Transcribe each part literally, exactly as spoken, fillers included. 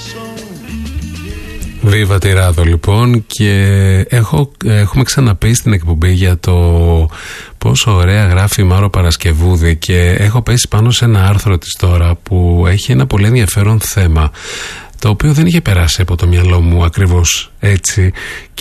Βίβα τη Ράδο λοιπόν, και έχω, έχουμε ξαναπεί στην εκπομπή για το πόσο ωραία γράφει η Μάρο Παρασκευούδη, και έχω πέσει πάνω σε ένα άρθρο της τώρα που έχει ένα πολύ ενδιαφέρον θέμα, το οποίο δεν είχε περάσει από το μυαλό μου ακριβώς έτσι,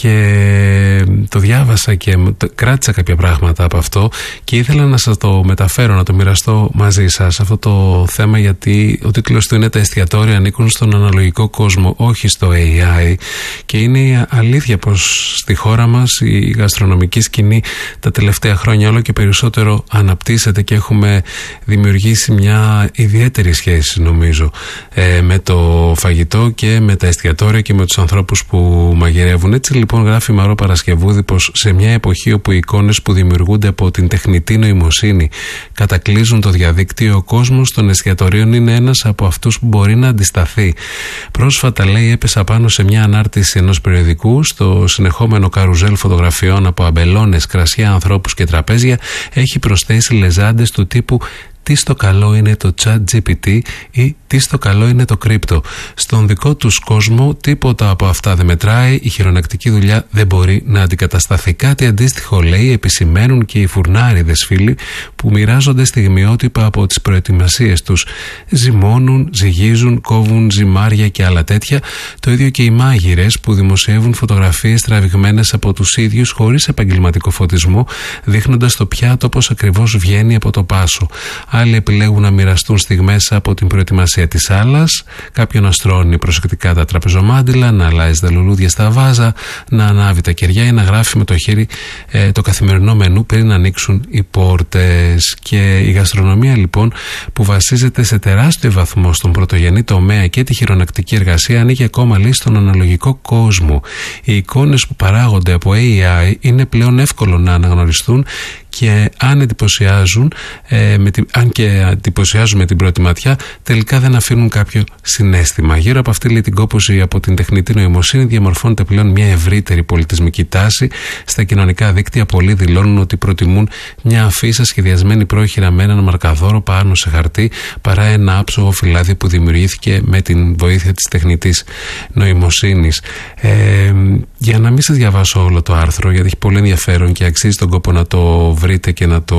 και το διάβασα και κράτησα κάποια πράγματα από αυτό και ήθελα να σας το μεταφέρω, να το μοιραστώ μαζί σας αυτό το θέμα, γιατί ο τίτλος του είναι «Τα εστιατόρια ανήκουν στον αναλογικό κόσμο, όχι στο έι άι», και είναι η αλήθεια πως στη χώρα μας η γαστρονομική σκηνή τα τελευταία χρόνια όλο και περισσότερο αναπτύσσεται και έχουμε δημιουργήσει μια ιδιαίτερη σχέση, νομίζω, ε, με το φαγητό και με τα εστιατόρια και με τους ανθρώπους που μαγειρεύουν. Έτσι λοιπόν γράφει η Μαρό Παρασκευούδη πως σε μια εποχή όπου οι εικόνες που δημιουργούνται από την τεχνητή νοημοσύνη κατακλείζουν το διαδίκτυο, ο κόσμος των εστιατορίων είναι ένας από αυτούς που μπορεί να αντισταθεί. Πρόσφατα, λέει, έπεσα πάνω σε μια ανάρτηση ενός περιοδικού. Στο συνεχόμενο καρουζέλ φωτογραφιών από αμπελώνες, κρασιά, ανθρώπους και τραπέζια έχει προσθέσει λεζάντες του τύπου «Τι στο καλό είναι το ChatGPT» ή «Τι στο καλό είναι το κρύπτο». Στον δικό τους κόσμο τίποτα από αυτά δεν μετράει, η χειρονακτική δουλειά δεν μπορεί να αντικατασταθεί. Κάτι αντίστοιχο, λέει, επισημαίνουν και οι φουρνάριδες φίλοι που μοιράζονται στιγμιότυπα από τις προετοιμασίες τους. Ζυμώνουν, ζυγίζουν, κόβουν ζυμάρια και άλλα τέτοια. Το ίδιο και οι μάγειρες που δημοσιεύουν φωτογραφίες τραβηγμένες από τους ίδιους χωρίς επαγγελματικό φωτισμό, δείχνοντας το πιάτο πώς ακριβώς βγαίνει από το πάσο. Άλλοι επιλέγουν να μοιραστούν στιγμές από την προετοιμασία της άλλας, κάποιον να στρώνει προσεκτικά τα τραπεζομάντιλα, να αλλάζει τα λουλούδια στα βάζα, να ανάβει τα κεριά ή να γράφει με το χέρι ε, το καθημερινό μενού πριν να ανοίξουν οι πόρτες. Και η γαστρονομία λοιπόν, που βασίζεται σε τεράστιο βαθμό στον πρωτογενή τομέα και τη χειρονακτική εργασία, ανήκει ακόμα, λέει, στον αναλογικό κόσμο. Οι εικόνες που παράγονται από έι άι είναι πλέον εύκολο να αναγνωριστούν, και αν εντυπωσιάζουν, ε, με την, αν και εντυπωσιάζουν με την πρώτη ματιά, τελικά δεν αφήνουν κάποιο συναίσθημα. Γύρω από αυτή, λέει, την κόπωση από την τεχνητή νοημοσύνη διαμορφώνεται πλέον μια ευρύτερη πολιτισμική τάση. Στα κοινωνικά δίκτυα πολλοί δηλώνουν ότι προτιμούν μια αφίσα σχεδιασμένη πρόχειρα με έναν μαρκαδόρο πάνω σε χαρτί παρά ένα άψογο φυλάδι που δημιουργήθηκε με την βοήθεια της τεχνητής νοημοσύνης. Ε, για να μην σας διαβάσω όλο το άρθρο, γιατί έχει πολύ ενδιαφέρον και αξίζει τον κόπο να το βρείτε και να το,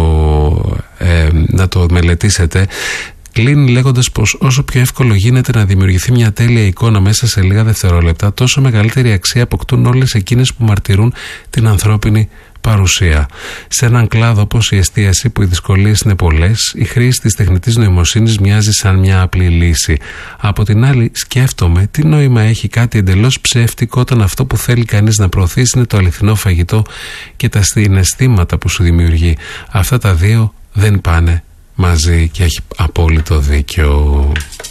ε, να το μελετήσετε, κλείνει λέγοντας πως όσο πιο εύκολο γίνεται να δημιουργηθεί μια τέλεια εικόνα μέσα σε λίγα δευτερόλεπτα, τόσο μεγαλύτερη αξία αποκτούν όλες εκείνες που μαρτυρούν την ανθρώπινη παρουσία. Σε έναν κλάδο όπως η εστίαση, που οι δυσκολίες είναι πολλές, η χρήση της τεχνητής νοημοσύνης μοιάζει σαν μια απλή λύση. Από την άλλη, σκέφτομαι τι νόημα έχει κάτι εντελώς ψεύτικο όταν αυτό που θέλει κανείς να προωθήσει είναι το αληθινό φαγητό και τα συναισθήματα που σου δημιουργεί. Αυτά τα δύο δεν πάνε μαζί, και έχει απόλυτο δίκιο.